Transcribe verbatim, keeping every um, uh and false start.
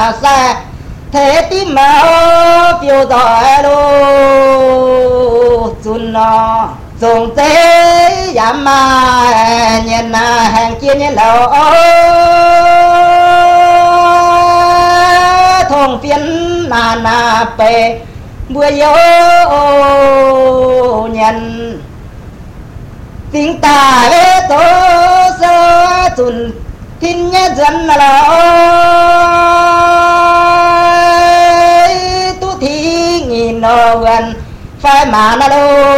mà xa thế tim mà phiêu tỏi lô chun nó dùng thế giảm mà nhìn hàng kia nhìn lâu thong phiến nà nà bề bùa yếu nhận tiếng ta lê tố sơ chun thiên nhé dân là ơi tu thi nghìn nô gần phải mà na lô